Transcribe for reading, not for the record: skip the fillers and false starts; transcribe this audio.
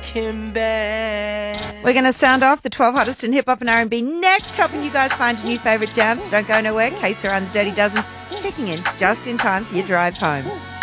him back. We're going to sound off the 12 hottest in hip-hop and R&B next, helping you guys find your new favourite jams. So don't go nowhere. Kaysa and the Dirty Dozen kicking in just in time for your drive home.